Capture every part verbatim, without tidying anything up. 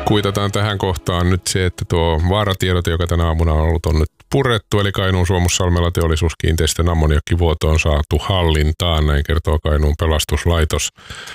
Kuitataan tähän kohtaan nyt se, että tuo vaaratiedote, joka tänä aamuna on ollut, on nyt purettu, eli Kainuun Suomussalmella teollisuuskiinteistön ammoniakkivuoto on saatu hallintaan, näin kertoo Kainuun pelastuslaitos.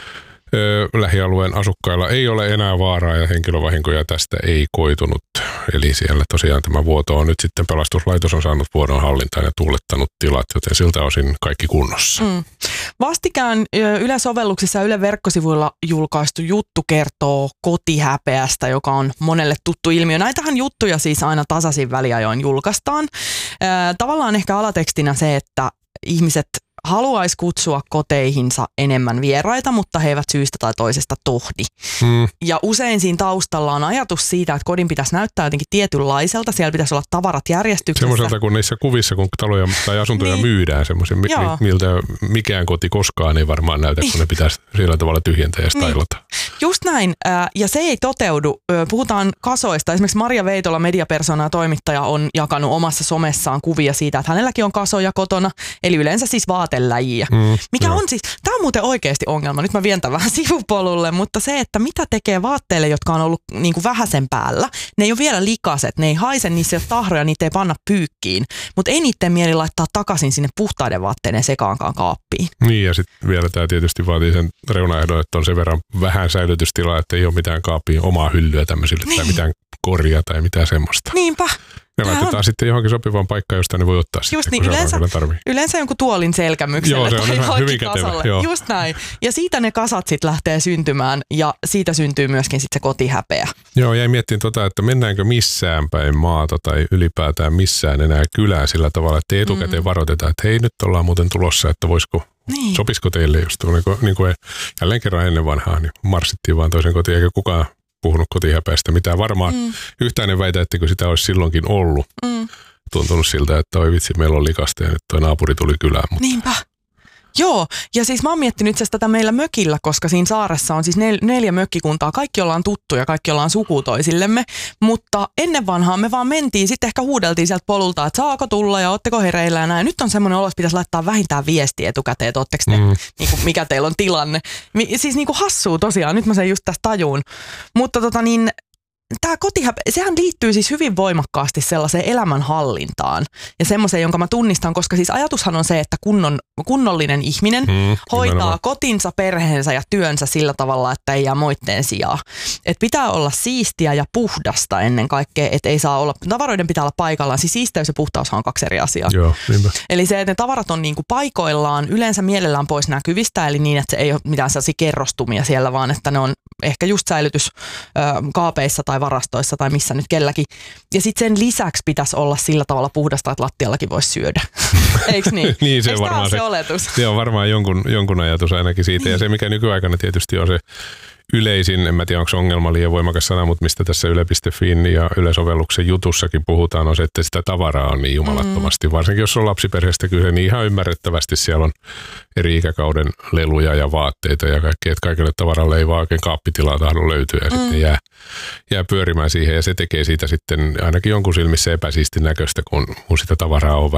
Öö, lähialueen asukkailla ei ole enää vaaraa ja henkilövahinkoja tästä ei koitunut. Eli siellä tosiaan tämä vuoto on nyt sitten pelastuslaitos on saanut vuodon hallintaan ja tuulettanut tilat, joten siltä osin kaikki kunnossa. Mm. Vastikään Yle-sovelluksissa ja Yle verkkosivuilla julkaistu juttu kertoo kotihäpeästä, joka on monelle tuttu ilmiö. Näitähän juttuja siis aina tasaisin väliajoin julkaistaan. Tavallaan ehkä alatekstinä se, että ihmiset haluaisi kutsua koteihinsa enemmän vieraita, mutta he eivät syystä tai toisesta tohdi. Hmm. Ja usein siinä taustalla on ajatus siitä, että kodin pitäisi näyttää jotenkin tietynlaiselta. Siellä pitäisi olla tavarat järjestyksessä. Semmoiselta kuin niissä kuvissa, kun taloja tai asuntoja niin myydään, semmoisen, mi- miltä mikään koti koskaan ei varmaan näytä, kun ne pitäisi sillä tavalla tyhjentää ja stailata. Niin. Just näin. Ja se ei toteudu. Puhutaan kasoista. Esimerkiksi Maria Veitola, mediapersona ja toimittaja, on jakanut omassa somessaan kuvia siitä, että hänelläkin on kasoja kotona. Eli yleensä siis vaateläjiä. Mm, Mikä no. on siis, tämä on muuten oikeasti ongelma. Nyt mä vien tämän vähän sivupolulle, mutta se, että mitä tekee vaatteille, jotka on ollut niin kuin vähäsen päällä. Ne ei ole vielä likaset, ne ei haise, niissä ei ole tahroja, niitä ei panna pyykkiin. Mutta ei niiden mieli laittaa takaisin sinne puhtaiden vaatteiden sekaankaan kaappiin. Niin ja sitten vielä tämä tietysti vaatii sen reunaehdon, että on sen verran vähän säilytystilaa, että ei ole mitään kaappiin omaa hyllyä tämmöisille niin tai mitään korjaa tai mitään semmoista. Niinpä. Ne laitetaan on sitten johonkin sopivaan paikkaan, josta ne voi ottaa just sitten, niin, yleensä, yleensä jonkun tuolin selkämykselle. Joo, se on hyvin, hyvin kätevä. Joo. Just näin. Ja siitä ne kasat sitten lähtee syntymään ja siitä syntyy myöskin sitten se kotihäpeä. Joo, jäin miettimään tota, että mennäänkö missään päin maata tai ylipäätään missään enää kylään sillä tavalla, että etukäteen mm. varoitetaan, että hei nyt ollaan muuten tulossa, että voisiko, niin. sopisiko teille just niin kuin, niin kuin jälleen kerran ennen vanhaa, niin marssittiin vaan toisen kotiin eikä kukaan puhunut kotihäpeästä mitään. Varmaan mm. yhtään en väitä, että kun sitä olisi silloinkin ollut. Mm. Tuntunut siltä, että oi vitsi, meillä on likasta ja nyt toi naapuri tuli kylään. Mutta niinpä. Joo, ja siis mä oon miettinyt itse asiassa tätä meillä mökillä, koska siinä saaressa on siis nel- neljä mökkikuntaa. Kaikki ollaan tuttuja, kaikki ollaan suku toisillemme, mutta ennen vanhaa me vaan mentiin, sitten ehkä huudeltiin sieltä polulta, että saako tulla ja ootteko hereillä ja näin. Nyt on semmoinen olo, että pitäisi laittaa vähintään viestiä etukäteen, että ootteko ne, mm. niin kuin, mikä teillä on tilanne. Mi- siis niin kuin hassuu tosiaan, nyt mä sen just tästä tajuun. Mutta tota niin, tämä kotihäpeä, sehän liittyy siis hyvin voimakkaasti sellaiseen elämänhallintaan ja semmoiseen, jonka mä tunnistan, koska siis ajatushan on se, että kunnon, kunnollinen ihminen mm, hoitaa nimenomaan kotinsa, perheensä ja työnsä sillä tavalla, että ei jää moitteen sijaa. Että pitää olla siistiä ja puhdasta ennen kaikkea, että ei saa olla, tavaroiden pitää olla paikallaan. Siis siisteys ja puhtaushan on kaksi eri asiaa. Joo, niinpä. Eli se, että ne tavarat on niinku paikoillaan, yleensä mielellään pois näkyvistä, eli niin, että se ei ole mitään sellaisia kerrostumia siellä, vaan että ne on ehkä just säilytyskaapeissa tai varastoissa tai missä nyt kelläkin. Ja sitten sen lisäksi pitäisi olla sillä tavalla puhdasta, että lattiallakin voisi syödä. Eikö niin? Niin se Eikö varmaan se, se oletus? Se on varmaan jonkun, jonkun ajatus ainakin siitä. Niin. Ja se, mikä nykyaikana tietysti on se yleisin, en mä tiedä onko ongelma liian voimakas sana, mutta mistä tässä yle piste fin ja Yle-sovelluksen jutussakin puhutaan, on se, että sitä tavaraa on niin jumalattomasti. Mm. Varsinkin jos on lapsiperheestä kyse, niin ihan ymmärrettävästi siellä on eri ikäkauden leluja ja vaatteita ja kaikkea, että kaikille tavaralle ei vaan oikein kaappitilaa tahdo löytyä ja mm. sitten jää, jää pyörimään siihen ja se tekee siitä sitten ainakin jonkun silmissä epäsiistin näköistä, kun, kun sitä tavaraa on